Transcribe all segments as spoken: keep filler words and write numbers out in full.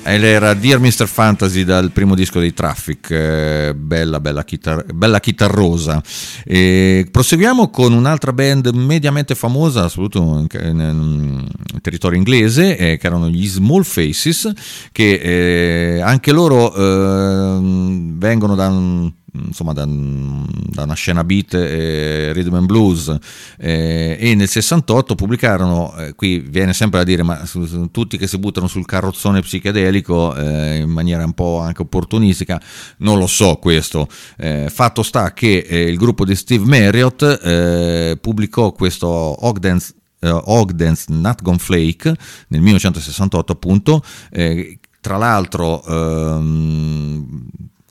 Era Dear mister Fantasy dal primo disco dei Traffic, eh, bella bella, chitar- bella chitarrosa. E proseguiamo con un'altra band mediamente famosa, soprattutto in, in, in territorio inglese, eh, che erano gli Small Faces, che eh, anche loro eh, vengono da un insomma da, da una scena beat e rhythm and blues, eh, e nel sessantotto pubblicarono, eh, qui viene sempre a dire ma su, su, tutti che si buttano sul carrozzone psichedelico eh, in maniera un po' anche opportunistica, non lo so questo, eh, fatto sta che eh, il gruppo di Steve Marriott eh, pubblicò questo Ogden's, uh, Ogden's Nut Gone Flake nel millenovecentosessantotto appunto, eh, tra l'altro ehm,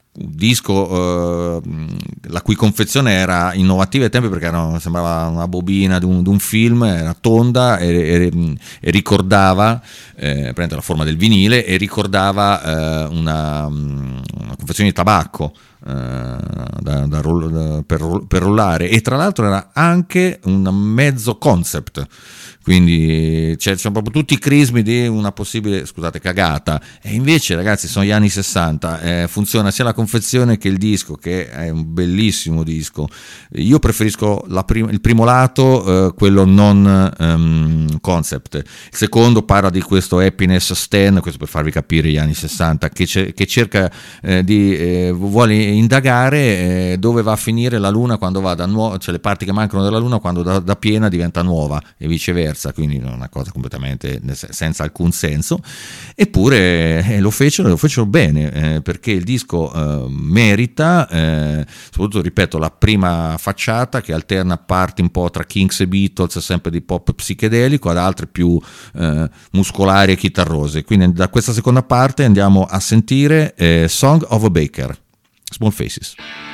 disco eh, la cui confezione era innovativa ai tempi perché era, sembrava una bobina di un, di un film, era tonda e, e, e ricordava eh, prende la forma del vinile e ricordava eh, una, una confezione di tabacco eh, da, da, da, per, per rollare, e tra l'altro era anche un mezzo concept, quindi c'è, c'è proprio tutti i crismi di una possibile, scusate, cagata, e invece ragazzi sono gli anni sessanta, eh, funziona sia la confezione che il disco, che è un bellissimo disco. Io preferisco la prim- il primo lato, eh, quello non um, concept, il secondo parla di questo happiness Stan, questo per farvi capire gli anni sessanta, che, ce- che cerca eh, di eh, vuole indagare eh, dove va a finire la luna quando va da nuova, cioè le parti che mancano della luna quando da, da piena diventa nuova e viceversa, quindi una cosa completamente senza alcun senso, eppure eh, lo fecero lo fecero bene, eh, perché il disco eh, merita, eh, soprattutto ripeto la prima facciata che alterna parti un po' tra Kinks e Beatles, sempre di pop psichedelico, ad altre più eh, muscolari e chitarrose. Quindi da questa seconda parte andiamo a sentire eh, Song of a Baker, Small Faces.